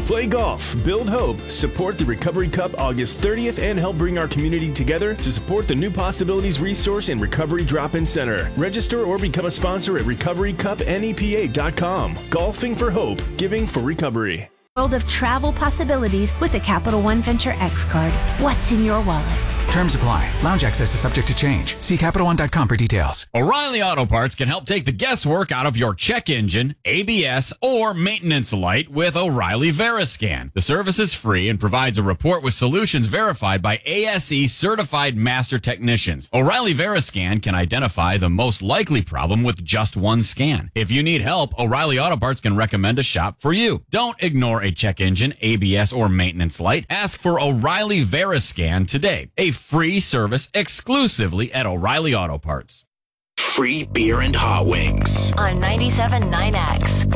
Play golf, build hope, support the Recovery Cup August 30th, and help bring our community together to support the New Possibilities Resource and Recovery Drop-In Center. Register or become a sponsor at recoverycupnepa.com. Golfing for hope, giving for recovery. World of travel possibilities with the Capital One Venture X card. What's in your wallet? Terms apply. Lounge access is subject to change. See CapitalOne.com for details. O'Reilly Auto Parts can help take the guesswork out of your check engine, ABS, or maintenance light with O'Reilly Veriscan. The service is free and provides a report with solutions verified by ASE certified master technicians. O'Reilly Veriscan can identify the most likely problem with just one scan. If you need help, O'Reilly Auto Parts can recommend a shop for you. Don't ignore a check engine, ABS, or maintenance light. Ask for O'Reilly Veriscan today. A free service exclusively at O'Reilly Auto Parts. Free beer and hot wings on 97.9X.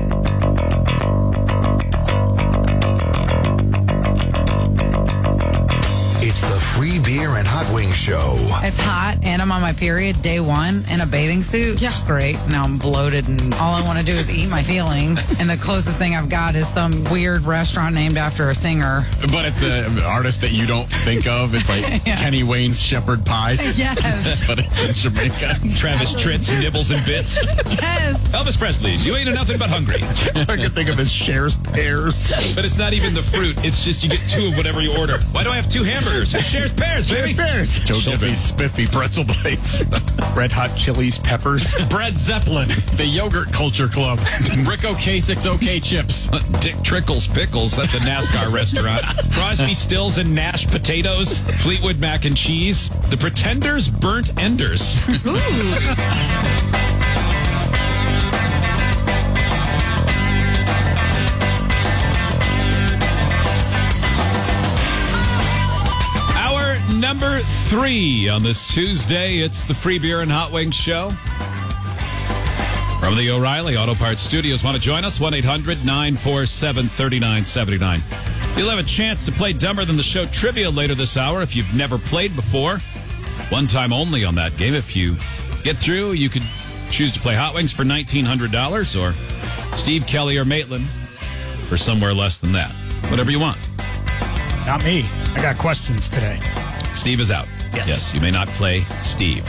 It's the Free Beer and Hot Wings Show. It's hot, and I'm on my period, day one, in a bathing suit. Yeah. Great. Now I'm bloated, and all I want to do is eat my feelings. And the closest thing I've got is some weird restaurant named after a singer. But it's an artist that you don't think of. It's like Kenny Wayne's Shepherd Pies. Yes. But it's in Jamaica. Travis Tritt's Nibbles and Bits. Yes. Elvis Presley's You Ain't Nothing But Hungry. I can think of his Cher's Pears. But it's not even the fruit. It's just you get two of whatever you order. Why do I have two hamburgers? Shares pears, baby. Pears. Joe Diffie's Spiffy Pretzel Bites. Red Hot Chili's Peppers. Brett Zeppelin. The Yogurt Culture Club. Rick Ocasek's OK Chips. Dick Trickle's Pickles. That's a NASCAR restaurant. Crosby, Stills, and Nash Potatoes. Fleetwood Mac and Cheese. The Pretenders Burnt Enders. Ooh. Number 3 on this Tuesday. It's the Free Beer and Hot Wings Show. From the O'Reilly Auto Parts Studios. Want to join us? 1-800-947-3979. You'll have a chance to play Dumber Than the Show trivia later this hour if you've never played before. One time only on that game. If you get through, you could choose to play Hot Wings for $1,900 or Steve Kelly or Maitland for somewhere less than that. Whatever you want. Not me. I got questions today. Steve is out. Yes, you may not play Steve.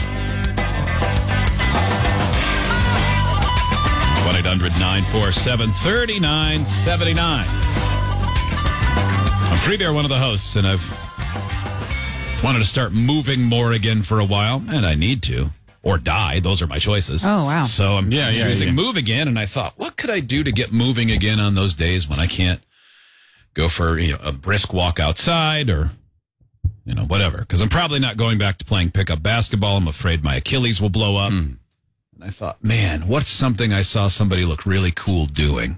1-800-947-3979. I'm Free Beer, one of the hosts, and I've wanted to start moving more again for a while, and I need to. Or die. Those are my choices. Oh, wow. So I'm choosing move again, and I thought, what could I do to get moving again on those days when I can't go for a brisk walk outside or whatever, because I'm probably not going back to playing pickup basketball. I'm afraid my Achilles will blow up. And I thought, man, what's something I saw somebody look really cool doing?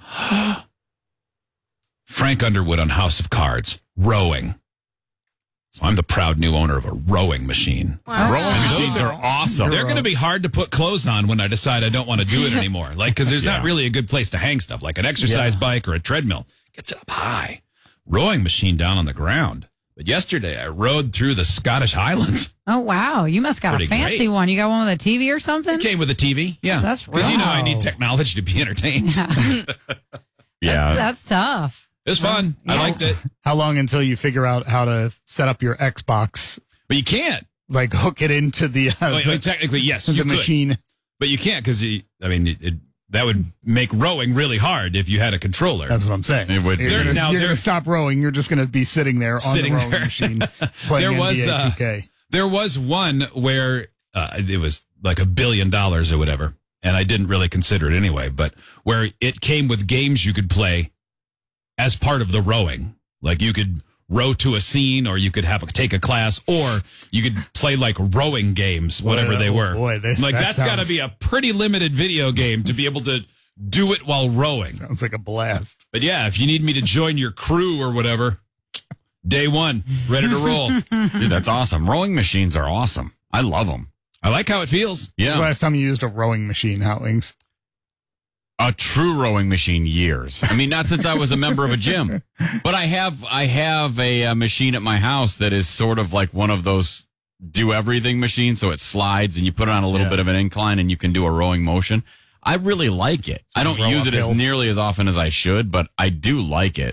Frank Underwood on House of Cards, rowing. So I'm the proud new owner of a rowing machine. Wow. Rowing machines are awesome. They're going to be hard to put clothes on when I decide I don't want to do it anymore. Because there's not really a good place to hang stuff, like an exercise bike or a treadmill. Gets it up high. Rowing machine down on the ground. But yesterday, I rode through the Scottish Highlands. Oh, wow. You must got a fancy one. You got one with a TV or something? It came with a TV, yeah. That's because I need technology to be entertained. Yeah. That's tough. It was fun. I liked it. How long until you figure out how to set up your Xbox? But you can't. Like hook it into the... technically, yes, you the could. Machine. But you can't because, that would make rowing really hard if you had a controller. That's what I'm saying. It would. You're going to stop rowing. You're just going to be sitting there on the rowing machine playing NBA 2K. There was one where it was like $1 billion or whatever, and I didn't really consider it anyway, but where it came with games you could play as part of the rowing. Like you could row to a scene, or you could take a class, or you could play like rowing games, whatever they were. Boy, that's got to be a pretty limited video game to be able to do it while rowing. Sounds like a blast. But yeah, if you need me to join your crew or whatever, day one, ready to roll. Dude, that's awesome. Rowing machines are awesome. I love them. I like how it feels. Yeah. When's the last time you used a rowing machine, Hot Wings? A true rowing machine, years. I mean, not since I was a member of a gym, but I have a machine at my house that is sort of like one of those do everything machines. So it slides and you put it on a little bit of an incline and you can do a rowing motion. I really like it. I don't use it as nearly as often as I should, but I do like it.